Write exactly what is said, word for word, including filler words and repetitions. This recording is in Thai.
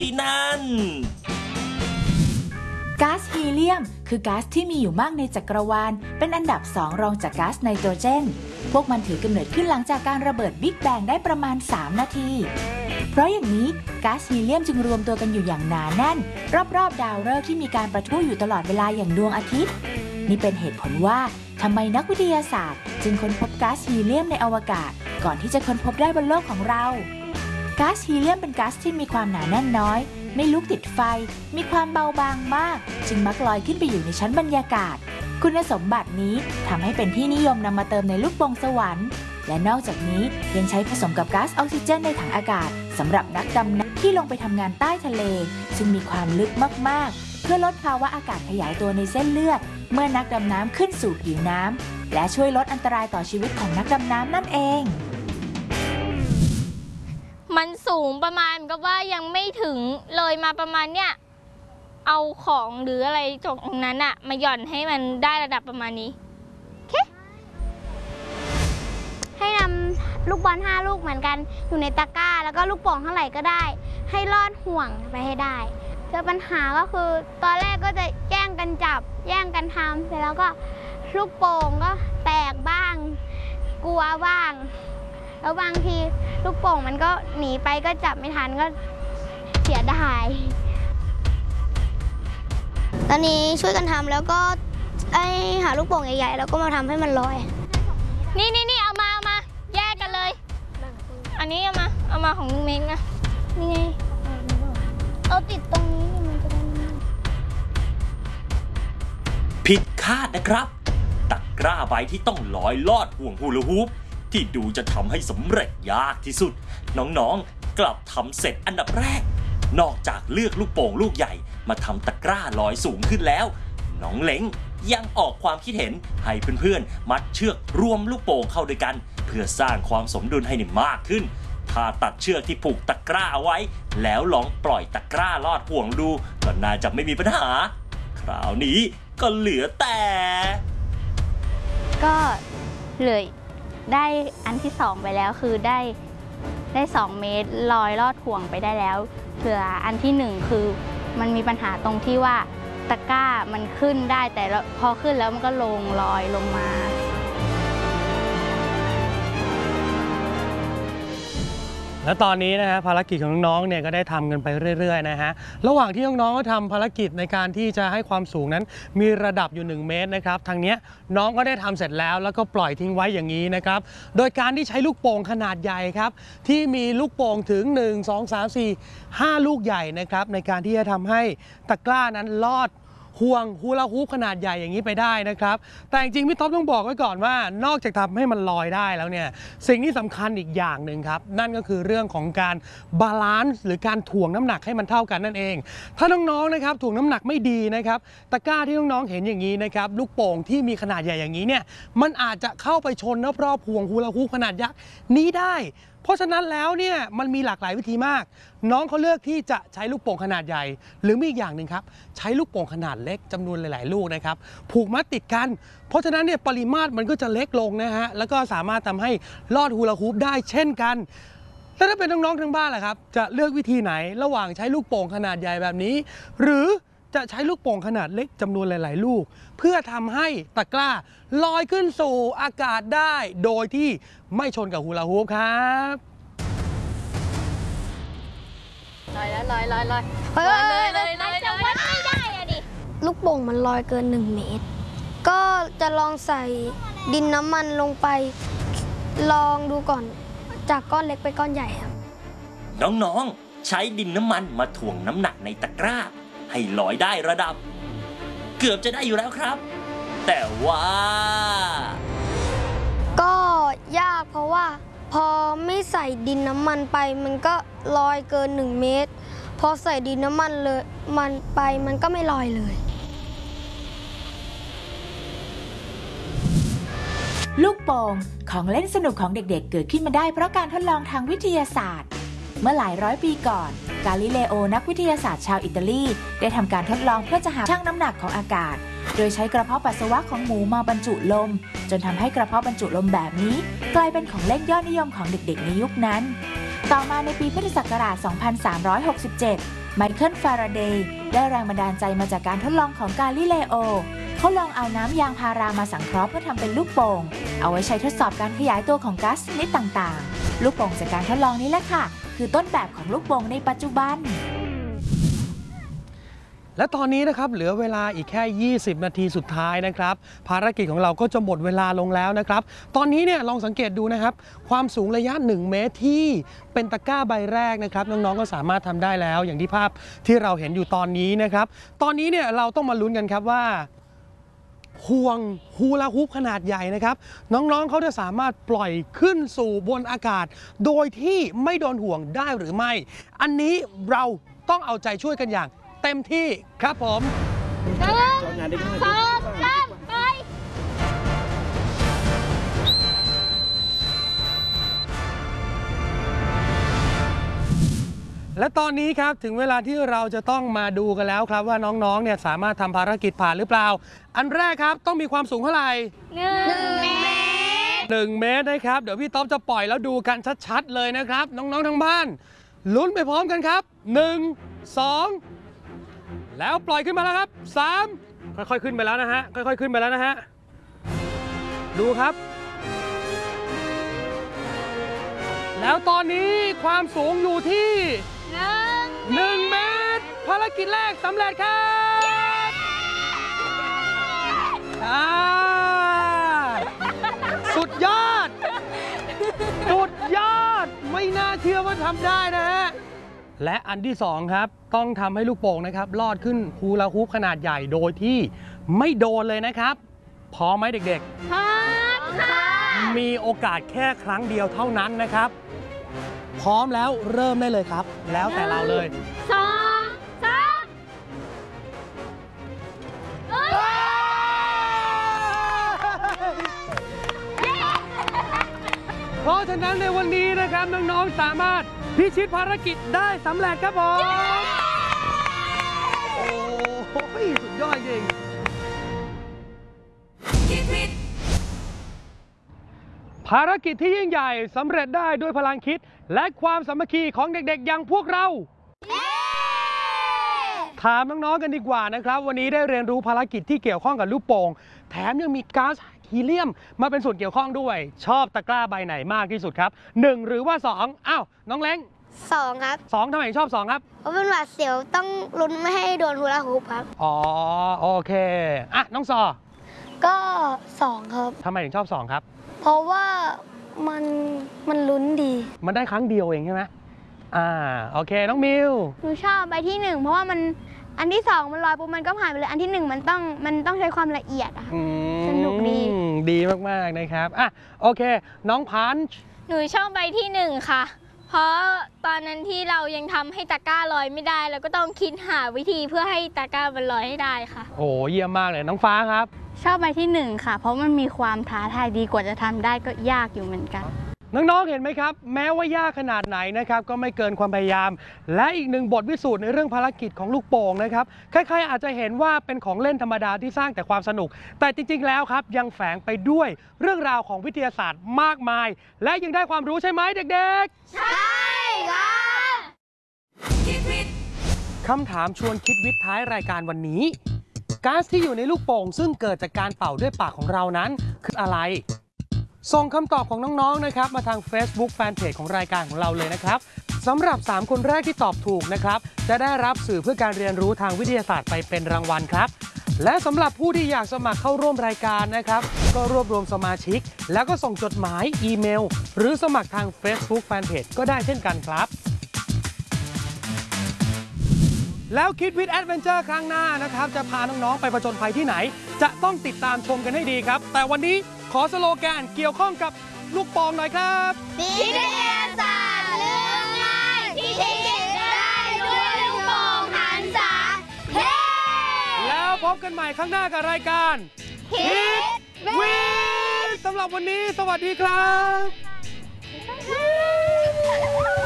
ที่นั่นก๊าซฮีเลียมคือก๊าซที่มีอยู่มากในจักรวาลเป็นอันดับสองรองจากก๊าซไนโตรเจนพวกมันถือกำเนิดขึ้นหลังจากการระเบิดบิ๊กแบงได้ประมาณสามนาทีเพราะอย่างนี้ก๊าซฮีเลียมจึงรวมตัวกันอยู่อย่างหนาแน่นรอบๆดาวฤกษ์ที่มีการประทุอยู่ตลอดเวลาอย่างดวงอาทิตย์นี่เป็นเหตุผลว่าทำไมนักวิทยาศาสตร์จึงค้นพบก๊าซฮีเลียมในอวกาศก่อนที่จะค้นพบได้บนโลกของเราก๊าซฮีเลียมเป็นก๊าซที่มีความหนาแน่นน้อยไม่ลุกติดไฟมีความเบาบางมากจึงมักลอยขึ้นไปอยู่ในชั้นบรรยากาศคุณสมบัตินี้ทำให้เป็นที่นิยมนำมาเติมในลูกโป่งสวรรค์และนอกจากนี้ยังใช้ผสมกับก๊าซออกซิเจนในถังอากาศสำหรับนักดำน้ำที่ลงไปทำงานใต้ทะเลซึ่งมีความลึกมากๆเพื่อลดภาวะอากาศขยายตัวในเส้นเลือดเมื่อนักดำน้ำขึ้นสู่ผิวน้ำและช่วยลดอันตรายต่อชีวิตของนักดำน้ำนั่นเองมันสูงประมาณก็ว่ายังไม่ถึงเลยมาประมาณเนี้ยเอาของหรืออะไรตรงนั้นอะมาหย่อนให้มันได้ระดับประมาณนี้โอเคให้นำลูกบอลห้าลูกเหมือนกันอยู่ในตะกร้าแล้วก็ลูกโป่งเท่าไหร่ก็ได้ให้ลอดห่วงไปให้ได้เจอปัญหาก็คือตอนแรกก็จะแย่งกันจับแย่งกันทำเสร็จแล้วก็ลูกโป่งก็แตกบ้างกลัวบ้างแล้วบางทีลูกโป่งมันก็หนีไปก็จับไม่ทันก็เสียดายตอนนี้ช่วยกันทำแล้วก็ไอหาลูกโป่งใหญ่ๆแล้วก็มาทำให้มันลอยนี่นี่นี่เอามาเอามาแยกกันเลยอันนี้เอามาเอามาของลุงเม้งนะนี่ไงเอาติดตรงนี้มันจะได้ผิดคาดนะครับตะกร้าใบที่ต้องลอยลอดห่วงฮูลาฮูปที่ดูจะทำให้สำเร็จยากที่สุดน้องๆกลับทำเสร็จอันดับแรกนอกจากเลือกลูกโป่งลูกใหญ่มาทำตะกร้าลอยสูงขึ้นแล้วน้องเล้งยังออกความคิดเห็นให้เพื่อนๆมัดเชือกรวมลูกโป่งเข้าด้วยกันเพื่อสร้างความสมดุลให้มากขึ้นถ้าตัดเชือกที่ผูกตะกร้าเอาไว้แล้วลองปล่อยตะกร้าลอดห่วงดูก็น่าจะไม่มีปัญหาคราวนี้ก็เหลือแต่ก็เลยได้อันที่สองไปแล้วคือได้ได้สองเมตรลอยลอดห่วงไปได้แล้วเหลืออันที่หนึ่งคือมันมีปัญหาตรงที่ว่าตะกร้ามันขึ้นได้แต่พอขึ้นแล้วมันก็ลงลอยลงมาและตอนนี้นะฮะภารกิจของน้องๆเนี่ยก็ได้ทำกันไปเรื่อยๆนะฮะระหว่างที่น้องๆก็ทำภารกิจในการที่จะให้ความสูงนั้นมีระดับอยู่หนึ่งเมตรนะครับทางนี้น้องก็ได้ทำเสร็จแล้วแล้วก็ปล่อยทิ้งไว้อย่างนี้นะครับโดยการที่ใช้ลูกโป่งขนาดใหญ่ครับที่มีลูกโป่งถึงหนึ่ง สอง สาม สี่ ห้าลูกใหญ่นะครับในการที่จะทำให้ตะกร้านั้นลอดห่วงฮูลาฮูปขนาดใหญ่อย่างนี้ไปได้นะครับแต่จริงๆพี่ท็อปต้องบอกไว้ก่อนว่านอกจากทำให้มันลอยได้แล้วเนี่ยสิ่งที่สำคัญอีกอย่างหนึ่งครับนั่นก็คือเรื่องของการบาลานซ์หรือการถ่วงน้ำหนักให้มันเท่ากันนั่นเองถ้าน้องๆนะครับถ่วงน้ำหนักไม่ดีนะครับตะกร้าที่น้องๆเห็นอย่างนี้นะครับลูกโป่งที่มีขนาดใหญ่อย่างนี้เนี่ยมันอาจจะเข้าไปชนรอบๆห่วงฮูลาฮูปขนาดยักษ์นี้ได้เพราะฉะนั้นแล้วเนี่ยมันมีหลากหลายวิธีมากน้องเขาเลือกที่จะใช้ลูกโป่งขนาดใหญ่หรือมีอีกอย่างหนึ่งครับใช้ลูกโป่งขนาดเล็กจำนวนหลายๆลูกนะครับผูกมัดติดกันเพราะฉะนั้นเนี่ยปริมาตรมันก็จะเล็กลงนะฮะแล้วก็สามารถทำให้ลอดฮูลาฮูปได้เช่นกันแล้วถ้าเป็นน้องๆทั้งบ้านล่ะครับจะเลือกวิธีไหนระหว่างใช้ลูกโป่งขนาดใหญ่แบบนี้หรือจะใช้ลูกโป่งขนาดเล็กจำนวนหลายๆลูกเพื่อทำให้ตะกร้าลอยขึ้นสู่อากาศได้โดยที่ไม่ชนกับฮูลาฮูปครับลอยแล้วลอยลอยลอยลอยเลยเลยเลยจะวัดไม่ได้อะดิลูกโป่งมันลอยเกินหนึ่งเมตรก็จะลองใส่ดินน้ำมันลงไปลองดูก่อนจากก้อนเล็กไปก้อนใหญ่ครับน้องๆใช้ดินน้ำมันมาถ่วงน้ำหนักในตะกร้าให้ลอยได้ระดับเกือบจะได้อยู่แล้วครับแต่ว่าก็ยากเพราะว่าพอไม่ใส่ดินน้ำมันไปมันก็ลอยเกินหนึ่งเมตรพอใส่ดินน้ำมันเลยมันไปมันก็ไม่ลอยเลยลูกโป่งของเล่นสนุกของเด็กๆเกิดขึ้นมาได้เพราะการทดลองทางวิทยาศาสตร์เมื่อหลายร้อยปีก่อนกาลิเลโอนักวิทยาศาสตร์ชาวอิตาลีได้ทำการทดลองเพื่อจะหาชั่งน้ำหนักของอากาศโดยใช้กระเพาะปัสสาวะของหมูมาบรรจุลมจนทำให้กระเพาะบรรจุลมแบบนี้กลายเป็นของเล่นยอดนิยมของเด็กๆในยุคนั้นต่อมาในปีพุทธศักราช สองพันสามร้อยหกสิบเจ็ดไมเคิล ฟาราเดย์ได้แรงบันดาลใจมาจากการทดลองของกาลิเลโอเขาลองเอาน้ำยางพารามาสังเคราะห์เพื่อทำเป็นลูกโป่งเอาไว้ใช้ทดสอบการขยายตัวของก๊าซชนิดต่างๆลูกโป่งจากการทดลองนี้แหละค่ะคือต้นแบบของลูกโป่งในปัจจุบันและตอนนี้นะครับเหลือเวลาอีกแค่ยี่สิบนาทีสุดท้ายนะครับภารกิจของเราก็จะหมดเวลาลงแล้วนะครับตอนนี้เนี่ยลองสังเกตดูนะครับความสูงระยะหนึ่งเมตรที่เป็นตะกร้าใบแรกนะครับน้องๆก็สามารถทำได้แล้วอย่างที่ภาพที่เราเห็นอยู่ตอนนี้นะครับตอนนี้เนี่ยเราต้องมาลุ้นกันครับว่าห่วงฮูลาฮูปขนาดใหญ่นะครับน้องๆเขาจะสามารถปล่อยขึ้นสู่บนอากาศโดยที่ไม่โดนห่วงได้หรือไม่อันนี้เราต้องเอาใจช่วยกันอย่างเต็มที่ครับผมหนึ่งสองสามไปและตอนนี้ครับถึงเวลาที่เราจะต้องมาดูกันแล้วครับว่าน้องๆเนี่ยสามารถทำภารกิจผ่านหรือเปล่าอันแรกครับต้องมีความสูงเท่าไหร่หนึ่งเมตรหนึ่งเมตรนะครับเดี๋ยวพี่ต๊อบจะปล่อยแล้วดูกันชัดๆเลยนะครับน้องๆทั้งบ้านลุ้นไปพร้อมกันครับหนึ่ง สองแล้วปล่อยขึ้นมาแล้วครับสามค่อยๆขึ้นไปแล้วนะฮะค่อยๆขึ้นไปแล้วนะฮะดูครับแล้วตอนนี้ความสูงอยู่ที่หนึ่งเมตรภารกิจแรกสำเร็จครับสุดยอดสุดยอดไม่น่าเชื่อว่าทำได้นะฮะและอันที่สองครับต้องทำให้ลูกโป่งนะครับลอดขึ้นฮูลาฮูปขนาดใหญ่โดยที่ไม่โดนเลยนะครับพร้อมไหมเด็กๆพร้อมค่ะมีโอกาสแค่ครั้งเดียวเท่านั้นนะครับพร้อมแล้วเริ่มได้เลยครับแล้วแต่เราเลยสองสามเพราะฉะนั้นในวันนี้นะครับน้องๆสามารถพิชิตภารกิจได้สำเร็จครับผมโอ้โหสุดยอดจริงภารกิจที่ยิ่งใหญ่สำเร็จได้ด้วยพลังคิดและความสามัคคีของเด็กๆอย่างพวกเราถามน้องๆกันดีกว่านะครับวันนี้ได้เรียนรู้ภารกิจที่เกี่ยวข้องกับลูกโป่งแถมยังมีก๊าซฮีเลียมมาเป็นส่วนเกี่ยวข้องด้วยชอบตะกร้าใบไหนมากที่สุดครับหนึ่งหรือว่าสองอ้าวน้องเล้งสองครับสองทำไมชอบสองครับเพราะเป็นหวาดเสียวต้องลุ้นไม่ให้โดนฮูลาฮูปครับอ๋อโอเคอ่ะน้องซอก็สองครับทำไมถึงชอบสองครับเพราะว่ามันมันลุ้นดีมันได้ครั้งเดียวเองใช่ไหมอ่าโอเคน้องมิวหนูชอบใบที่หนึ่งเพราะว่ามันอันที่สองมันลอยปุ๊บมันก็ผ่านไปเลยอันที่หนึ่งมันต้องมันต้องใช้ความละเอียดอะสนุกดีดีมากๆนะครับอ่ะโอเคน้องพันช์หนูชอบใบที่หนึ่งค่ะเพราะตอนนั้นที่เรายังทำให้ตะกร้าลอยไม่ได้เราก็ต้องคิดหาวิธีเพื่อให้ตะกร้ามันลอยให้ได้ค่ะโอ้เยี่ยมมากเลยน้องฟ้าครับชอบใบที่หนึ่งค่ะเพราะมันมีความท้าทายดีกว่าจะทำได้ก็ยากอยู่เหมือนกันน้องๆเห็นไหมครับแม้ว่ายากขนาดไหนนะครับก็ไม่เกินความพยายามและอีกหนึ่งบทพิสูจน์ในเรื่องภารกิจของลูกโป่งนะครับใครๆอาจจะเห็นว่าเป็นของเล่นธรรมดาที่สร้างแต่ความสนุกแต่จริงๆแล้วครับยังแฝงไปด้วยเรื่องราวของวิทยาศาสตร์มากมายและยังได้ความรู้ใช่ไหมเด็กๆใช่ค่ะคำถามชวนคิดวิทย์ท้ายรายการวันนี้ก๊าซที่อยู่ในลูกโป่งซึ่งเกิดจากการเป่าด้วยปากของเรานั้นคืออะไรส่งคำตอบของน้องๆนะครับมาทาง Facebook Fanpage ของรายการของเราเลยนะครับสำหรับสามคนแรกที่ตอบถูกนะครับจะได้รับสื่อเพื่อการเรียนรู้ทางวิทยาศาสตร์ไปเป็นรางวัลครับและสำหรับผู้ที่อยากสมัครเข้าร่วมรายการนะครับก็รวบรวมสมาชิกแล้วก็ส่งจดหมายอีเมลหรือสมัครทาง Facebook Fanpage ก็ได้เช่นกันครับแล้วคิดวิทย์แอดเวนเจอร์ครั้งหน้านะครับจะพาน้องๆไปผจญภัยที่ไหนจะต้องติดตามชมกันให้ดีครับแต่วันนี้ขอสโลแกนเกี่ยวข้องกับลูกโป่งหน่อยครับวิทยาศาสตร์เรื่องง่ายที่คิดได้ด้วยลูกโป่งหันษาเฮ้แล้วพบกันใหม่ข้างหน้ากับรายการคิดวิทย์สำหรับวันนี้สวัสดีครับ